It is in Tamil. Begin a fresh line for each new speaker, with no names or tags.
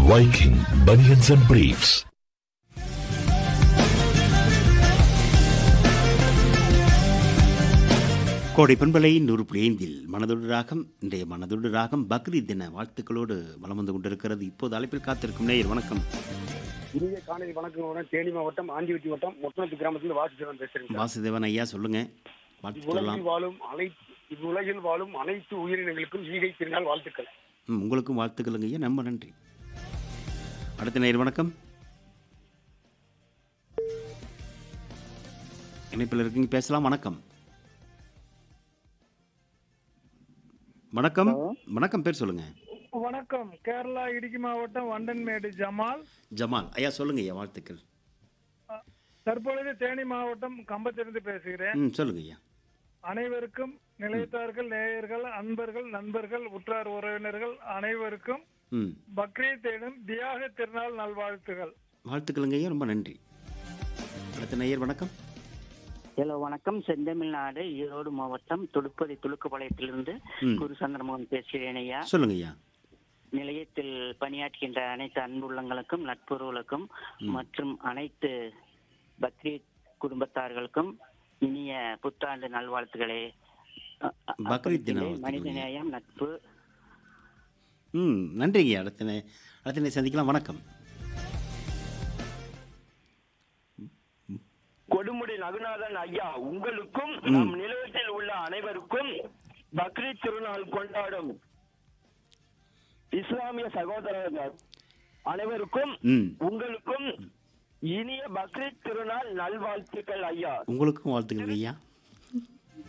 Viking Bunions and Briefs.
கோடை பண்பலை 100.5 மனதொடு ராகம். இன்றைய மனதொடு ராகம் பக்ரீத் தின வாழ்த்துக்களோடு வலம் வந்து கொண்டிருக்கிறது. இப்போது அழைப்பில் காத்திருக்கும் நேயர் வணக்கம்.
இனிய காலை வணக்கம். தேனி மாவட்டம் ஆண்டிவட்டி வட்டம் மொத்தத்து கிராமத்திலிருந்து வாசுதேவன் பேசுறேன்.
வாசுதேவன் ஐயா சொல்லுங்க.
இவ்வுலகில் வாழும் அனைத்து உயிரினங்களுக்கும் ஈகை திருநாள் வாழ்த்துக்கள்.
உங்களுக்கும் வாழ்த்துக்களுங்க ஐயா, ரொம்ப நன்றி. அடுத்த நேயர் வணக்கம். இணைப்பில் இருக்கீங்க, பேசலாம். வணக்கம். வணக்கம். வணக்கம், பேர் சொல்லுங்க.
வணக்கம். கேரளா இடுக்கி மாவட்டம் வண்டன்மேடு ஜமால்.
ஜமால் ஐயா சொல்லுங்க ஐயா, வாழ்த்துக்கள்.
தற்பொழுது தேனி மாவட்டம் கம்பத்திலிருந்து பேசுகிறேன்.
சொல்லுங்க ஐயா.
அனைவருக்கும் நிலையத்தார்கள், நேயர்கள், அன்பர்கள், நண்பர்கள், உற்றார் உறவினர்கள் அனைவருக்கும் பக்ரீத் எனும் தியாக திருநாள் நல்வாழ்த்துகள்.
வாழ்த்துக்களுங்க ஐயா, ரொம்ப நன்றி. அடுத்த நேயர் வணக்கம்.
ஹலோ, வணக்கம். செந்தமிழ்நாடு ஈரோடு மாவட்டம் துடுப்பதி துலுக்குப்பாளையத்திலிருந்து குருசந்திரமோகன் பேசுகிறேன் ஐயா.
சொல்லுங்க ஐயா.
நிலையத்தில் பணியாற்றுகின்ற அனைத்து அன்புள்ளங்களுக்கும், நட்புறவுகளுக்கும் மற்றும் அனைத்து பக்ரீத் குடும்பத்தார்களுக்கும் இனிய புத்தாண்டு நல்வாழ்த்துக்களை.
பக்ரீத் தின
மனிதநேயம், நட்பு.
நன்றிங்க. அடுத்த சந்திக்கலாம். வணக்கம்.
கொடுமுடி ரகுநாதன் ஐயா, உங்களுக்கும் நம் நிலையத்தில் உள்ள அனைவருக்கும் பக்ரீத் திருநாள் கொண்டாடும் இஸ்லாமிய சகோதரர்கள் அனைவருக்கும் உங்களுக்கும் இனிய பக்ரீத் திருநாள் நல்வாழ்த்துக்கள் ஐயா.
உங்களுக்கும் வாழ்த்துக்கள் ஐயா.